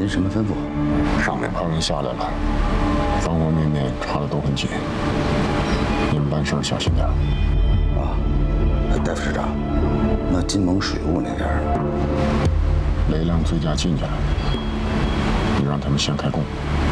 什么吩咐？ 上面派人下来了，方方面面查的都很紧，你们办事小心点。 啊，戴副市长，那金盟水务那边， 雷亮醉驾进去了，你让他们先开工。